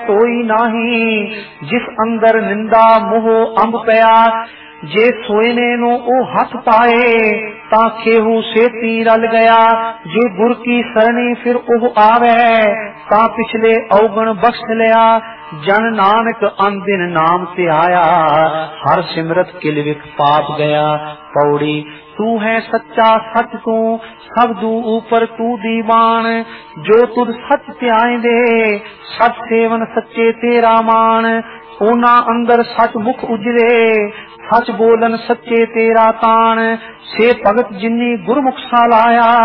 तोई नाही, जिस अंदर निंदा मोह अंब पया। जे सोयने नो ओ हथ पाए, ता केहू सेती रल गया। जे गुर की सरणी फिर ओह आवे, ता पिछले औगण बख्श लिया। जन नानक अनदिन नाम ते आया, हर सिमरत किल विख पाप गया। पौड़ी तू है सच्चा सच तू, सब दू ऊपर तू दीवान। जो तुद सच त्याए दे, सच सेवन सच्चे तेरा मान। ओना अंदर सच मुख उजरे, सच बोलन सच्चे तेरा तान। से भगत जिन्नी गुरमुख सा लाया,